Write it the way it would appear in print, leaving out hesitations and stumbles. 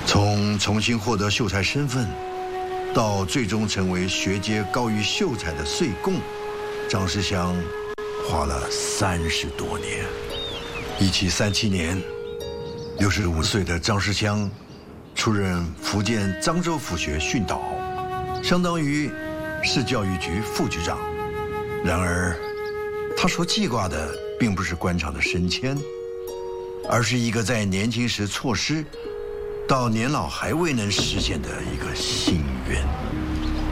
从重新获得秀才身份，到最终成为学阶高于秀才的岁贡，张世襄花了30多年。1737年，65岁的张世襄出任福建漳州府学训导，相当于市教育局副局长。然而，他所记挂的并不是官场的升迁，而是一个在年轻时错失，到年老还未能实现的一个心愿。